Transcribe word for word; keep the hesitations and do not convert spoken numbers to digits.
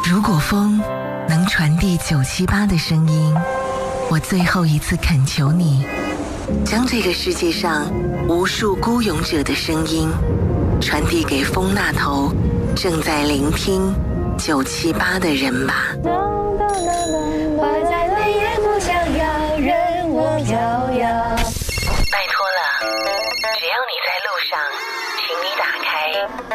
如果风能传递九七八的声音，我最后一次恳求你，将这个世界上无数孤勇者的声音传递给风那头正在聆听九七八的人吧。 花在泪眼不想要任我飘。